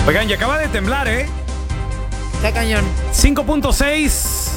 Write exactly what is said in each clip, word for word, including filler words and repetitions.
Oigan, y acaba de temblar, ¿eh? Qué cañón. cinco punto seis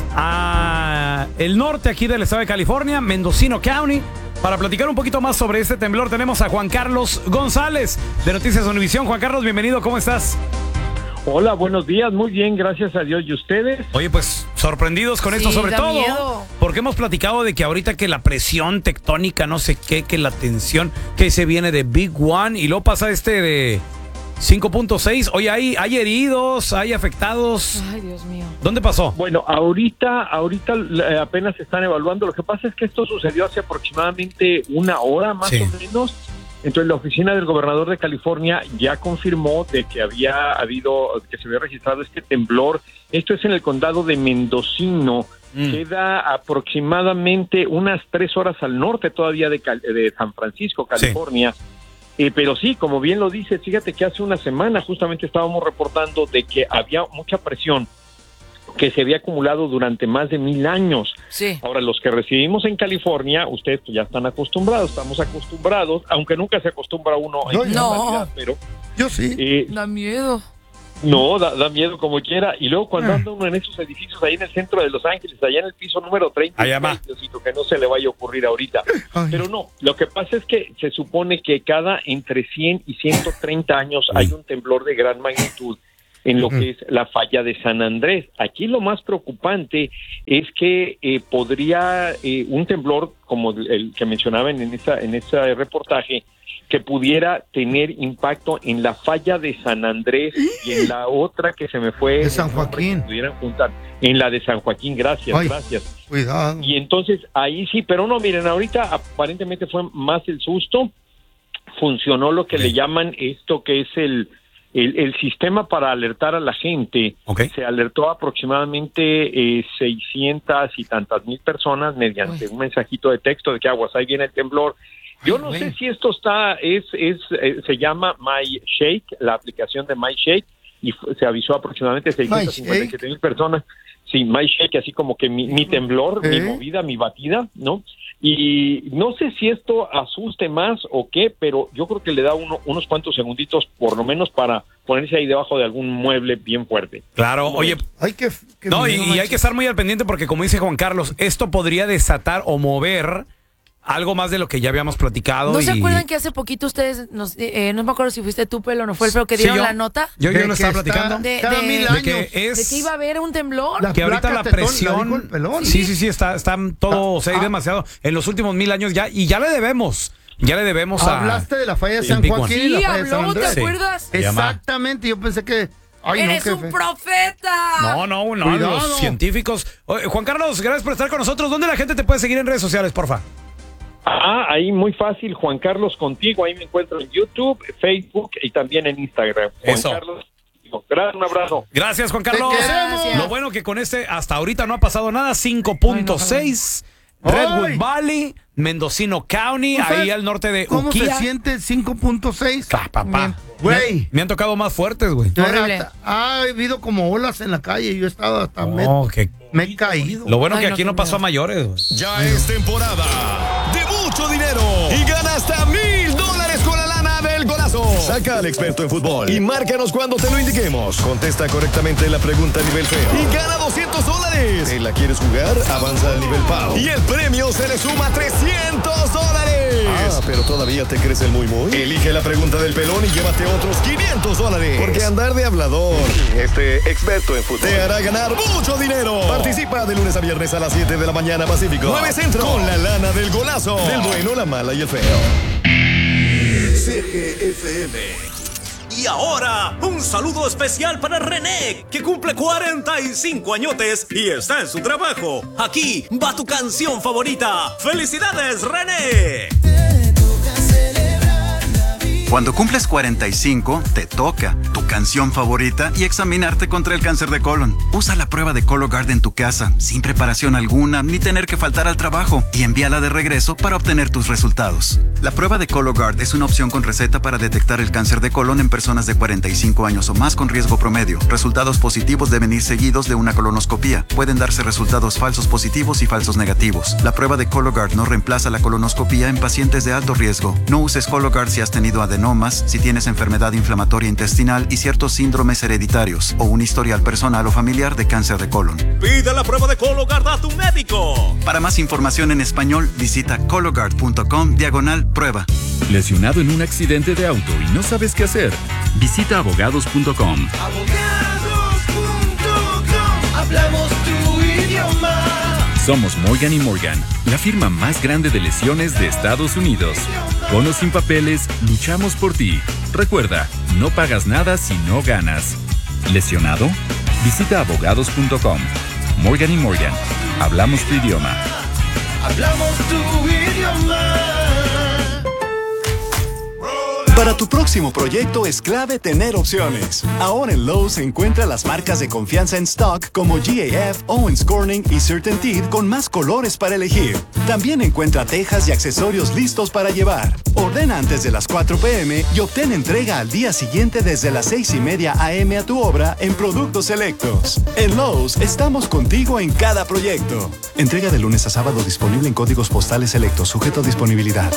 a el norte aquí del estado de California, Mendocino County. Para platicar un poquito más sobre este temblor tenemos a Juan Carlos González de Noticias Univisión. Juan Carlos, bienvenido, ¿cómo estás? Hola, buenos días, muy bien, gracias a Dios. ¿Y ustedes? Oye, pues sorprendidos con esto, Sí, sobre da todo miedo. porque hemos platicado de que ahorita que la presión tectónica, no sé qué, que la tensión, que se viene de Big One y luego pasa este de cinco punto seis. Oye, ¿hay, hay heridos, hay afectados? Ay, Dios mío. ¿Dónde pasó? Bueno, ahorita, ahorita eh, apenas se están evaluando. Lo que pasa es que esto sucedió hace aproximadamente una hora más Sí. o menos. Entonces la oficina del gobernador de California ya confirmó de que había habido, que se había registrado este temblor. Esto es en el condado de Mendocino. Mm. Queda aproximadamente unas tres horas al norte todavía de, Cal- de San Francisco, California. Sí. Eh, pero sí, como bien lo dice, fíjate que hace una semana justamente estábamos reportando de que había mucha presión que se había acumulado durante más de mil años. Sí. Ahora, los que residimos en California, ustedes pues, ya están acostumbrados, estamos acostumbrados, aunque nunca se acostumbra uno Yo en no. realidad, pero... Yo sí. Eh, Da miedo. no, da, da miedo como quiera. Y luego cuando Ah. anda uno en esos edificios ahí en el centro de Los Ángeles, allá en el piso número treinta, Allá va. Diosito, que no se le vaya a ocurrir ahorita. Ay. Pero no, lo que pasa es que se supone que cada entre cien y ciento treinta años hay un temblor de gran magnitud en lo que es la falla de San Andrés. Aquí lo más preocupante es que eh, podría eh, un temblor como el que mencionaban en esa en ese reportaje, que pudiera tener impacto en la falla de San Andrés y en la otra que se me fue De San el nombre, Joaquín. que pudieran juntar, en la de San Joaquín. Gracias, Ay. gracias. Cuidado. Y entonces ahí sí, pero no, miren, ahorita aparentemente fue más el susto. Funcionó lo que Sí. le llaman esto que es el El, el sistema para alertar a la gente. Okay. Se alertó a aproximadamente eh, seiscientas y tantas mil personas mediante Uy. un mensajito de texto de que aguas, ahí viene el temblor. Yo Ay, no güey. sé si esto está, es, es, eh, se llama MyShake, la aplicación de MyShake, y fu- se avisó a aproximadamente seiscientas cincuenta y siete mil personas. Sí, MyShake, así como que mi, mi temblor, ¿Eh? mi movida, mi batida, ¿no? Y no sé si esto asuste más o qué, pero yo creo que le da uno, unos cuantos segunditos, por lo menos, para ponerse ahí debajo de algún mueble bien fuerte. Claro, oye, Ay, qué, qué no, y, miedo, y hay macho. que estar muy al pendiente porque como dice Juan Carlos, esto podría desatar o mover algo más de lo que ya habíamos platicado. ¿No y... se acuerdan que hace poquito ustedes, nos, eh, no me acuerdo si fuiste tú, Pelo, o no fue el Pelo, que Sí, dieron yo. la nota? Yo, yo De lo que estaba está- platicando. De- cada de- mil de años. que es... ¿De que iba a haber un temblor? La- que ahorita la placas tectónicas, presión, dijo el pelón. sí, sí, sí, está, está todo, Ah, o sea, hay ah. demasiado en los últimos mil años ya, y ya le debemos, ya le debemos a... Hablaste de la falla de el San Big One. Joaquín y Sí, la falla de San habló, ¿te Andrés. Sí. acuerdas? Se llama- Exactamente, yo pensé que... Ay, ¡Eres no, un jefe. profeta! No, no, no, Cuidado. los científicos. Oye, Juan Carlos, gracias por estar con nosotros. ¿Dónde la gente te puede seguir en redes sociales, porfa? Ah, ahí muy fácil, Juan Carlos Contigo, ahí me encuentro en YouTube, Facebook y también en Instagram. Juan Eso. Carlos Contigo. Gracias, un abrazo. Gracias, Juan Carlos. Te queremos. Gracias. Lo bueno que con este hasta ahorita no ha pasado nada. cinco punto seis, Ay, no, Redwood Ay. Valley, Mendocino County, ¿Tú sabes ahí al norte de ¿Cómo Ukiah. se siente cinco punto seis? Ah, papá. Güey. Me han tocado más fuertes, güey. Horrible. Hasta- Ha habido como olas en la calle y yo he estado hasta... me, No, que- me he caído. Lo bueno Ay, que no, aquí qué no pasó a miedo. mayores, güey. Ya es temporada de mucho dinero y gana hasta mil dólares con la lana del golazo. Saca al experto en fútbol y márcanos cuando te lo indiquemos. Contesta correctamente la pregunta a nivel feo y gana doscientos dólares. ¿Te la quieres jugar? Avanza al nivel Pau y el premio se le suma trescientos dólares. Ah, pero todavía te crees el muy muy. Elige la pregunta del pelón y llévate otros quinientos dólares. Porque andar de hablador, este experto en fútbol, te hará ganar mucho dinero. Participa de lunes a viernes a las siete de la mañana Pacífico. nueve Centro. Con la lana del golazo. Del bueno, la mala y el feo. C G F M. Y ahora, un saludo especial para René, que cumple cuarenta y cinco añotes y está en su trabajo. Aquí va tu canción favorita. ¡Felicidades, René! Cuando cumples cuarenta y cinco, te toca tu canción favorita y examinarte contra el cáncer de colon. Usa la prueba de Cologuard en tu casa, sin preparación alguna, ni tener que faltar al trabajo, y envíala de regreso para obtener tus resultados. La prueba de Cologuard es una opción con receta para detectar el cáncer de colon en personas de cuarenta y cinco años o más con riesgo promedio. Resultados positivos deben ir seguidos de una colonoscopía. Pueden darse resultados falsos positivos y falsos negativos. La prueba de Cologuard no reemplaza la colonoscopía en pacientes de alto riesgo. No uses Cologuard si has tenido adherencia adenomas, si tienes enfermedad inflamatoria intestinal y ciertos síndromes hereditarios o un historial personal o familiar de cáncer de colon. Pide la prueba de Cologuard a tu médico. Para más información en español, visita cologuard.com diagonal prueba. ¿Lesionado en un accidente de auto y no sabes qué hacer? Visita abogados punto com. Abogados punto com. Hablamos tu idioma. Somos Morgan y Morgan, la firma más grande de lesiones de Estados Unidos. Con o sin papeles, luchamos por ti. Recuerda, no pagas nada si no ganas. ¿Lesionado? Visita abogados punto com. Morgan y Morgan, hablamos tu idioma. Hablamos tu idioma. Para tu próximo proyecto es clave tener opciones. Ahora en Lowe's encuentra las marcas de confianza en stock como G A F, Owens Corning y CertainTeed con más colores para elegir. También encuentra tejas y accesorios listos para llevar. Ordena antes de las cuatro p m y obtén entrega al día siguiente desde las seis y media a m a tu obra en productos selectos. En Lowe's estamos contigo en cada proyecto. Entrega de lunes a sábado disponible en códigos postales selectos, sujeto a disponibilidad.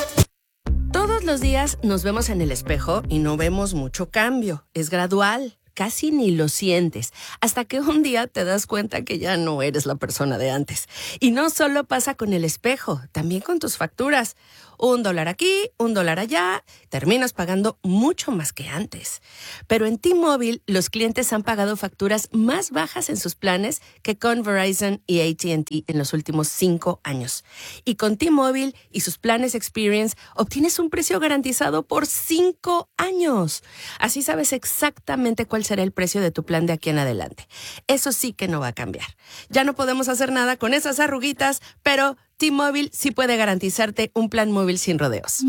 Todos los días nos vemos en el espejo y no vemos mucho cambio. Es gradual, casi ni lo sientes, hasta que un día te das cuenta que ya no eres la persona de antes. Y no solo pasa con el espejo, también con tus facturas. Un dólar aquí, un dólar allá, terminas pagando mucho más que antes. Pero en T-Mobile, los clientes han pagado facturas más bajas en sus planes que con Verizon y A T and T en los últimos cinco años. Y con T-Mobile y sus planes Experience, obtienes un precio garantizado por cinco años. Así sabes exactamente cuál será el precio de tu plan de aquí en adelante. Eso sí que no va a cambiar. Ya no podemos hacer nada con esas arruguitas, pero T-Mobile sí puede garantizarte un plan móvil sin rodeos.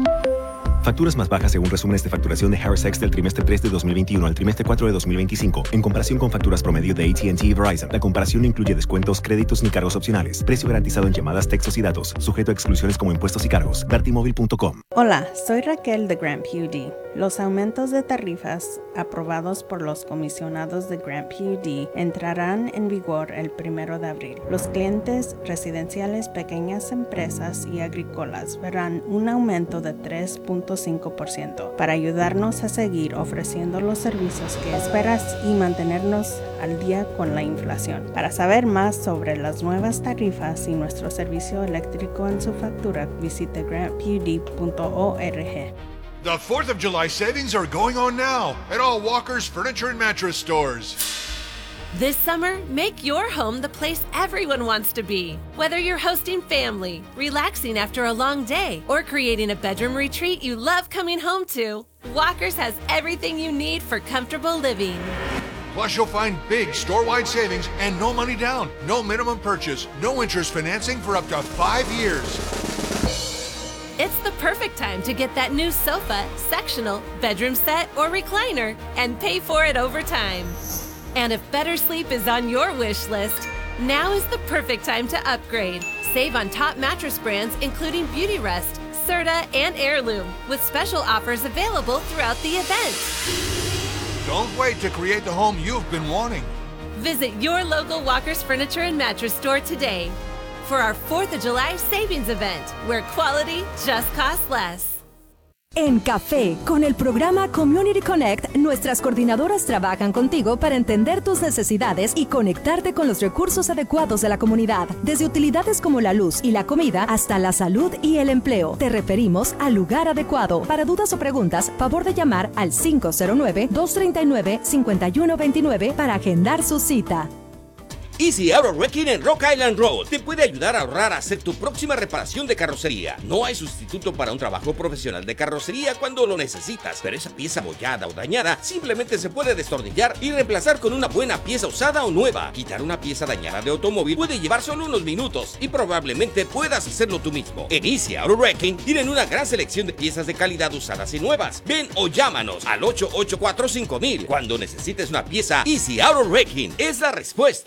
Facturas más bajas según resúmenes de facturación de Harris X del trimestre tres de dos mil veintiuno al trimestre cuatro de dos mil veinticinco, en comparación con facturas promedio de A T and T y Verizon. La comparación no incluye descuentos, créditos ni cargos opcionales. Precio garantizado en llamadas, textos y datos, sujeto a exclusiones como impuestos y cargos. ver t mobile punto com. Hola, soy Raquel de Grant P U D. Los aumentos de tarifas aprobados por los comisionados de Grant P U D entrarán en vigor el primero de abril. Los clientes residenciales, pequeñas empresas y agrícolas verán un aumento de tres punto cinco por ciento para ayudarnos a seguir ofreciendo los servicios que esperas y mantenernos al día con la inflación. Para saber más sobre las nuevas tarifas y nuestro servicio eléctrico en su factura, visite grant p u d punto org. The fourth of July savings are going on now at all Walker's Furniture and Mattress stores. This summer, make your home the place everyone wants to be. Whether you're hosting family, relaxing after a long day, or creating a bedroom retreat you love coming home to, Walker's has everything you need for comfortable living. Plus, you'll find big store-wide savings and no money down, no minimum purchase, no interest financing for up to five years. It's the perfect time to get that new sofa, sectional, bedroom set, or recliner and pay for it over time. And if better sleep is on your wish list, now is the perfect time to upgrade. Save on top mattress brands including Beautyrest, Serta, and Heirloom, with special offers available throughout the event. Don't wait to create the home you've been wanting. Visit your local Walker's Furniture and Mattress store today for our fourth of July savings event, where quality just costs less. En Café, con el programa Community Connect, nuestras coordinadoras trabajan contigo para entender tus necesidades y conectarte con los recursos adecuados de la comunidad. Desde utilidades como la luz y la comida hasta la salud y el empleo. Te referimos al lugar adecuado. Para dudas o preguntas, favor de llamar al cinco cero nueve, dos tres nueve, cinco uno dos nueve para agendar su cita. Easy Auto Wrecking en Rock Island Road te puede ayudar a ahorrar a hacer tu próxima reparación de carrocería. No hay sustituto para un trabajo profesional de carrocería cuando lo necesitas, pero esa pieza abollada o dañada simplemente se puede destornillar y reemplazar con una buena pieza usada o nueva. Quitar una pieza dañada de automóvil puede llevar solo unos minutos y probablemente puedas hacerlo tú mismo. En Easy Auto Wrecking tienen una gran selección de piezas de calidad usadas y nuevas. Ven o llámanos al ocho ocho cuatro cinco mil. Cuando necesites una pieza, Easy Auto Wrecking es la respuesta.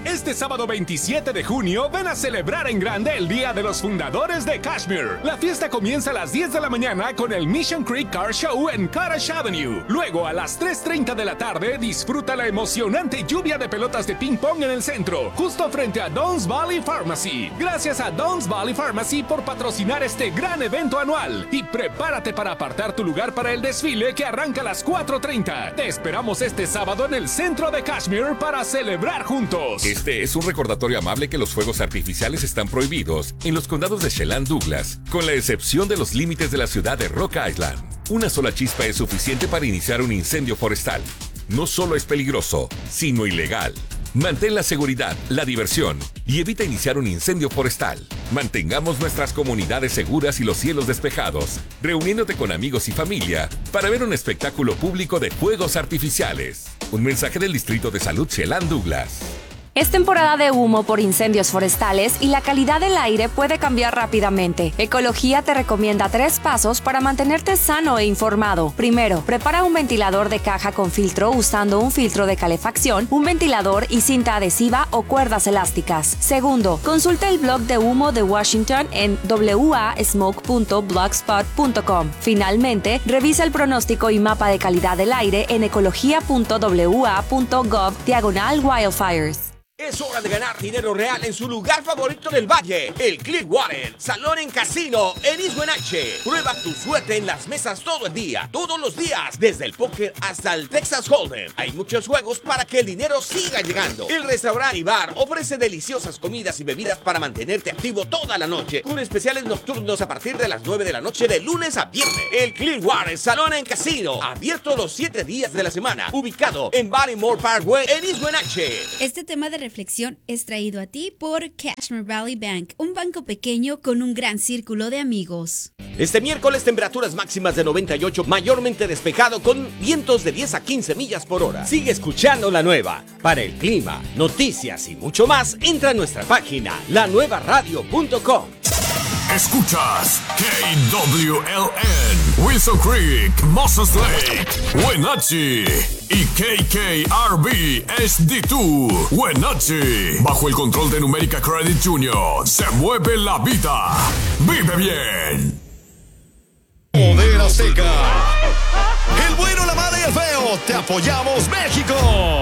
Este sábado veintisiete de junio, ven a celebrar en grande el Día de los Fundadores de Kashmir. La fiesta comienza a las diez de la mañana con el Mission Creek Car Show en Karash Avenue. Luego, a las tres treinta de la tarde, disfruta la emocionante lluvia de pelotas de ping pong en el centro, justo frente a Don's Valley Pharmacy. Gracias a Don's Valley Pharmacy por patrocinar este gran evento anual. Y prepárate para apartar tu lugar para el desfile que arranca a las cuatro treinta. Te esperamos este sábado en el centro de Kashmir para celebrar juntos. Este es un recordatorio amable que los fuegos artificiales están prohibidos en los condados de Chelan Douglas, con la excepción de los límites de la ciudad de Rock Island. Una sola chispa es suficiente para iniciar un incendio forestal. No solo es peligroso, sino ilegal. Mantén la seguridad, la diversión y evita iniciar un incendio forestal. Mantengamos nuestras comunidades seguras y los cielos despejados, reuniéndote con amigos y familia para ver un espectáculo público de fuegos artificiales. Un mensaje del Distrito de Salud Chelan Douglas. Es temporada de humo por incendios forestales y la calidad del aire puede cambiar rápidamente. Ecología te recomienda tres pasos para mantenerte sano e informado. Primero, prepara un ventilador de caja con filtro usando un filtro de calefacción, un ventilador y cinta adhesiva o cuerdas elásticas. Segundo, consulta el blog de humo de Washington en w a smoke punto blogspot punto com. Finalmente, revisa el pronóstico y mapa de calidad del aire en ecología punto w a punto gov diagonal wildfires. Es hora de ganar dinero real en su lugar favorito del valle, el Clearwater Salón en Casino en East Wenatchee. Prueba tu suerte en las mesas todo el día, todos los días, desde el póker hasta el Texas Hold'em. Hay muchos juegos para que el dinero siga llegando. El restaurante y bar ofrece deliciosas comidas y bebidas para mantenerte activo toda la noche, con especiales nocturnos a partir de las nueve de la noche de lunes a viernes. El Clearwater Salón en Casino, abierto los siete días de la semana, ubicado en Baltimore Parkway en East Wenatchee. Este tema de reflexión es traído a ti por Kashmir Valley Bank, un banco pequeño con un gran círculo de amigos. Este miércoles temperaturas máximas de noventa y ocho, mayormente despejado con vientos de diez a quince millas por hora. Sigue escuchando La Nueva. Para el clima, noticias y mucho más, entra a nuestra página la nueva radio punto com. Escuchas K W L N, Wilson Creek, Moses Lake, Wenatchee y K K R B H D dos, Wenatchee. Bajo el control de Numérica Credit Junior, se mueve la vida. Vive bien. Poder Azteca. El bueno, la mala y el feo. Te apoyamos, México.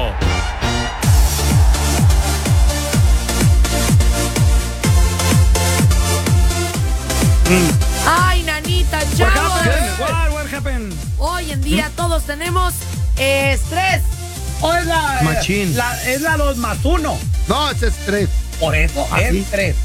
Ay, nanita, chavos. What, what happened? Hoy en día todos tenemos estrés. O es la, Machín. la- es la dos más uno. No, es estrés. Por eso ¿Así? ¿Ah, es tres.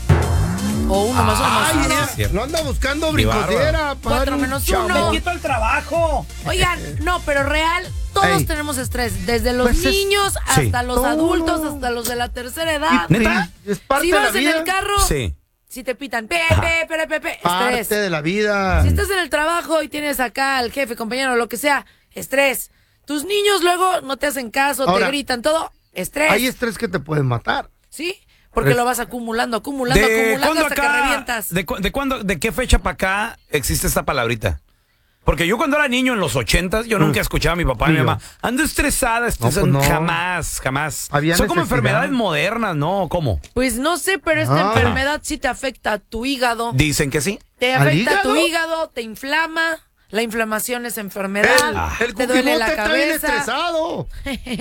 O uno más uno más Ay, uno. es- no anda buscando Qué brincosiera. bárbaro. para Cuatro un menos chavo. uno. Me quito el trabajo. Oigan, no, pero real, todos Ey. tenemos estrés. Desde los Pues es- niños sí. hasta los Todo. adultos, hasta los de la tercera edad. ¿Neta? Es parte Si de la vas en vida. el carro, Sí. si te pitan, pepe, pepe, pepe, Parte estrés. de la vida. Si estás en el trabajo y tienes acá al jefe, compañero, lo que sea, estrés. Tus niños luego no te hacen caso, Ahora, te gritan, todo, estrés. Hay estrés que te pueden matar. ¿Sí? Porque Es- lo vas acumulando, acumulando, ¿De acumulando cuándo hasta que acá? revientas. ¿De, cu- de cuándo, de qué fecha para acá existe esta palabrita? Porque yo cuando era niño en los ochentas, yo nunca escuchaba a mi papá y mi Ni yo. mamá. Ando estresada, estresada. pues no. Jamás, jamás. Había Son como necesidad. enfermedades modernas, ¿no? ¿Cómo? Pues no sé, pero esta Ah. enfermedad sí te afecta a tu hígado. Dicen que sí. Te ¿Al afecta a tu hígado? hígado, te inflama. La inflamación es enfermedad. El, el te duele la Cookie Monster está bien cabeza. estresado.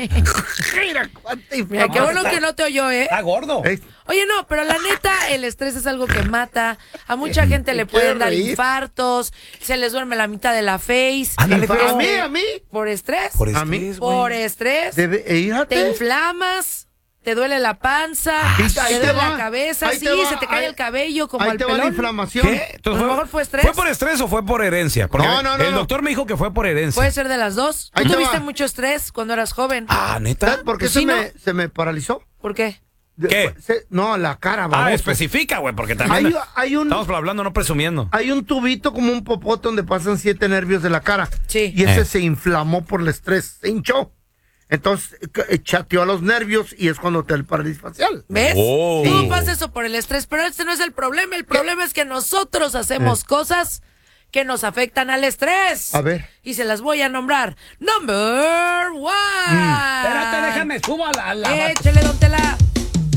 Mira cuánta Mira, qué bueno que no te oyó, ¿eh? Está gordo. Ey, Oye, no, pero la neta, el estrés es algo que mata. A mucha gente le Quiero pueden dar reír. infartos, se les duerme la mitad de la face. Ándale, a pero- mí, a mí. ¿Por estrés? Por A mí- estrés, güey. Por estrés. Debe, e, Te fíjate. inflamas. Te duele la panza, Ah, ahí te te duele va, la cabeza, ahí sí, te va, se te cae ahí- el cabello como Ahí al te va la pelón. inflamación. ¿Qué? Entonces, A lo mejor fue estrés. ¿Fue por estrés o fue por herencia? Porque No, no, no, el no. doctor me dijo que fue por herencia. Puede ser de las dos. Ahí ¿Tú te tuviste va. mucho estrés cuando eras joven? Ah, ¿neta? ¿Sabes por qué Pues se, sí, me, ¿no? se me paralizó? ¿Por qué? De- ¿Qué? se- no, la cara, Ah, baboso. especifica, güey, porque también Hay, hay un estamos hablando, no presumiendo. hay un tubito como un popote donde pasan siete nervios de la cara. Sí. Y ese Eh. se inflamó por el estrés, se hinchó. Entonces eh, chateó a los nervios y es cuando te da el parálisis facial. ¿Ves? Oh. Todo pasa eso por el estrés, pero este no es el problema. El problema es que nosotros hacemos cosas que nos afectan al estrés. A ver. Y se las voy a nombrar. Number one. Mm. Espérate, déjame, subo a la... a la- Échale, don Tela.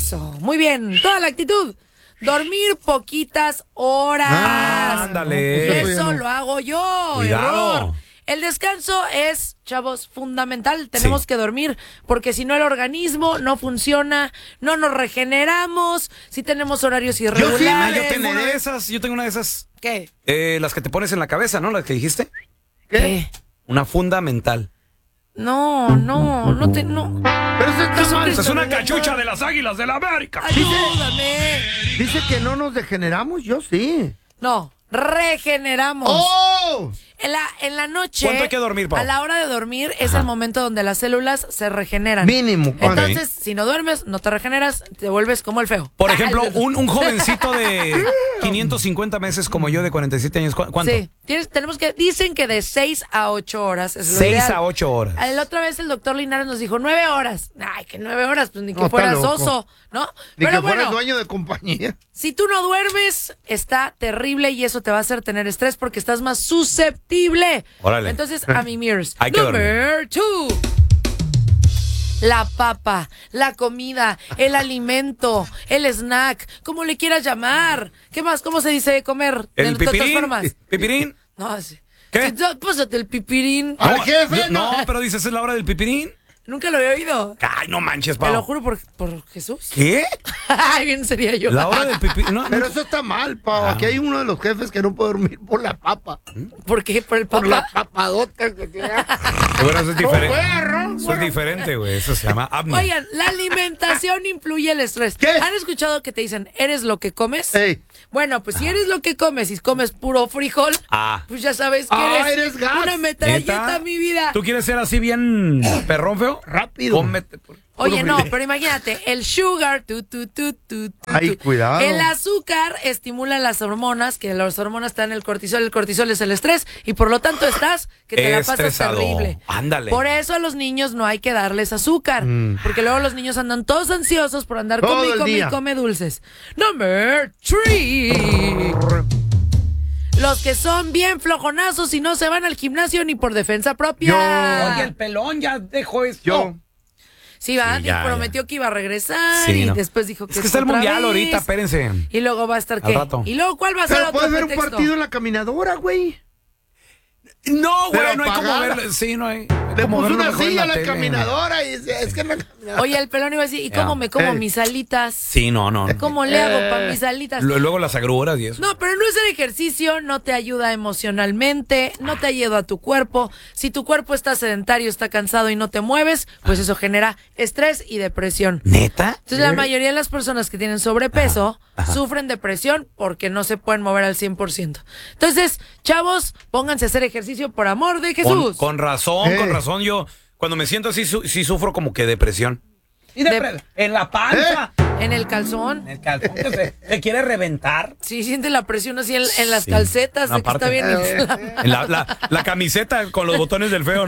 Eso, muy bien. Toda la actitud. Dormir poquitas horas. Ah, ándale. Eso lo hago yo. Cuidado. Error. El descanso es, chavos, fundamental. Tenemos Sí. que dormir, porque si no el organismo no funciona, no nos regeneramos, si tenemos horarios Yo, irregulares. sí, ah, yo tengo una de esas. Yo tengo una de esas. ¿Qué? Eh, las que te pones en la cabeza, ¿no? Las que dijiste. ¿Qué? Una funda mental. No, no, no te, no. Pero eso está mal. Es una cachucha de las Águilas de la América. Ayúdame. Dice que no nos degeneramos, yo sí. No, regeneramos. ¡Oh! En la, en la noche. ¿Cuánto hay que dormir, Pau? A la hora de dormir es el momento donde las células se regeneran. Mínimo. ¿cuánto? Entonces, si no duermes, no te regeneras, te vuelves como el feo. Por ejemplo, un, un jovencito de quinientos cincuenta meses como yo de cuarenta y siete años, ¿cu- ¿cuánto? Sí, tienes, tenemos que, dicen que de seis a ocho horas es lo seis ideal. a ocho horas. La otra vez el doctor Linares nos dijo nueve horas. Ay, que nueve horas, pues ni que No, está fueras loco. oso, ¿no? Ni Pero que fueras bueno, dueño de compañía. si tú no duermes, está terrible y eso te va a hacer tener estrés porque estás más susceptible. Órale. Entonces, a mi mirrors. Hay que Number two. La papa, la comida, el alimento, el snack, como le quieras llamar. ¿Qué más? ¿Cómo se dice comer? ¿El de todas pipirín? formas. ¿Pipirín? No, sí. ¿Qué? Sí, no, pásate el pipirín. ¡Al jefe! No, pero dices, ¿es la hora del pipirín? Nunca lo había oído. Ay, no manches, Te lo Pau. juro por, por Jesús. ¿Qué? Ay, bien sería yo. La hora del pipirín. No, Pero no. eso está mal, Pau. Aquí hay uno de los jefes que no puede dormir por la papa. ¿Por qué? ¿Por el Por la papá? papadota que tiene. Bueno, eso es diferente. perro, Eso es diferente, güey. Eso se llama apnea. Oigan, la alimentación influye el estrés. ¿Qué? ¿Han escuchado que te dicen, eres lo que comes? Ey. Bueno, pues si eres lo que comes y comes puro frijol, Ah. pues ya sabes que Ah, eres, eres gas. una metralleta, ¿Neta? mi vida. ¿Tú quieres ser así bien perrón, feo? Rápido. Cómete. puro Oye, no, frijol. pero imagínate, el sugar, tu, tu, tu, tu, tu, Ay, tu. cuidado. El azúcar estimula las hormonas, que las hormonas están en el cortisol, el cortisol es el estrés, y por lo tanto estás que te la pasas Estresado. terrible. Ándale. Por eso a los niños no hay que darles azúcar, porque luego los niños andan todos ansiosos por andar Todo come y el come y día. come dulces. Number three. Los que son bien flojonazos y no se van al gimnasio ni por defensa propia. Oye, el pelón ya dejó esto. Yo. Sí, va, Sí, ya, prometió ya. que iba a regresar Sí, y no. después dijo que Es que está el otra mundial vez. ahorita, espérense. Y luego va a estar Al qué? rato. Y luego ¿cuál va a ser Pero otro puedes ver un pretexto? partido en la caminadora, güey. No, güey, Pero no hay como apagada. ver. Sí, no hay. hay Le como puso verlo una mejor en silla a la tele. caminadora y dice, es que en la caminadora. Oye, el pelón iba a decir, ¿y Ya. cómo me como Eh. mis alitas? Sí, no, no. ¿Cómo le hago para mis alitas? Lu- Luego las agruras y eso. No, pero no es el ejercicio, no te ayuda emocionalmente, no te ayuda a tu cuerpo. Si tu cuerpo está sedentario, está cansado y no te mueves, pues eso genera estrés y depresión. ¿Neta? Entonces la mayoría de las personas que tienen sobrepeso sufren depresión porque no se pueden mover al cien por ciento. Entonces, chavos, pónganse a hacer ejercicio por amor de Con, Jesús. con razón, Eh. con razón. Yo, cuando me siento así, su- sí sufro como que depresión. ¿Y depre- en la panza? En el calzón. El calzón que se, se quiere reventar. Sí, siente la presión así en, en las Sí. calcetas de que Aparte. está bien inflamado. En la, la- la camiseta con los botones del feo, ¿no?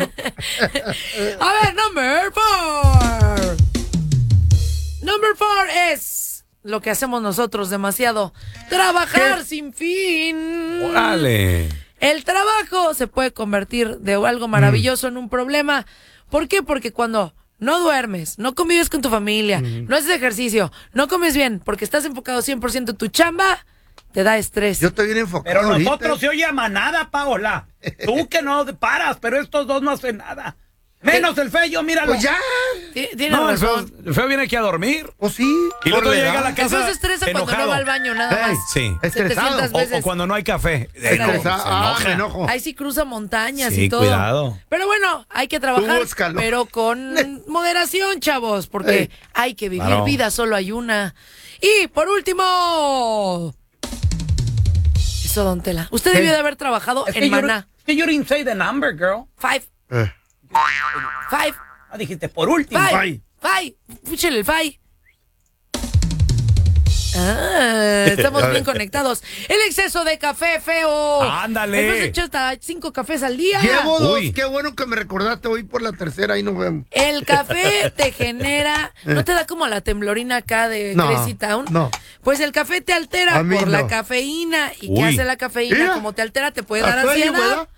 A ver, number four. Number four es lo que hacemos nosotros demasiado. Trabajar sin fin. Órale. El trabajo se puede convertir de algo maravilloso en un problema. ¿Por qué? Porque cuando no duermes, no convives con tu familia, no haces ejercicio, no comes bien, porque estás enfocado cien por ciento en tu chamba, te da estrés. Yo estoy bien enfocado. Pero ahorita. nosotros se oye a manada, Paola. Tú que no paras, pero estos dos no hacen nada. Menos el feo, míralo. Pues ya. Ti- Tienes No, el feo, razón. el feo viene aquí a dormir. Pues sí. Y luego por la llega a edad. la El feo casa se estresa cuando enojado. no va al baño, nada Ey, más. Sí. Estresado. setecientas O, veces. o cuando no hay café. Eh, no, Estresado. se Ah, enoja. me enojo. Ahí sí cruza montañas Sí, y todo. cuidado. Pero bueno, hay que trabajar, Tú búscalo. pero con moderación, chavos, porque Ey. hay que vivir Claro. vida, solo hay una. Y por último, eso, don Tela. Usted ¿Qué? debió de haber trabajado Es en que you Maná. didn't- you didn't say the number, girl. Five, Eh. five, Ah, dijiste por último. five, five. Púchale el five. Ah, estamos bien conectados. El exceso de café, feo. Ándale. Hemos hecho hasta cinco cafés al día. Llevo dos. Uy. Qué bueno que me recordaste hoy por la tercera. Ahí nos vemos. El café te genera, ¿no te da como la temblorina acá de No, Crazy Town? no. Pues el café te altera A mí por no. la cafeína. ¿Y Uy. qué hace la cafeína? Mira. Como te altera, te puede dar Hasta ahí, ansiedad. ¿verdad?